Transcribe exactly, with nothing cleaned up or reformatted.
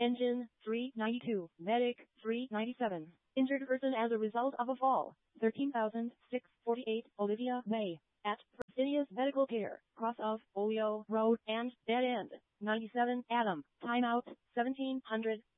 Engine, three ninety-two. Medic, three ninety-seven. Injured person as a result of a fall, thirteen thousand six hundred forty-eight. Olivia May. At Fresenius Medical Care, cross of Olio Road and Dead End, ninety-seven. Adam, timeout, seventeen hundred.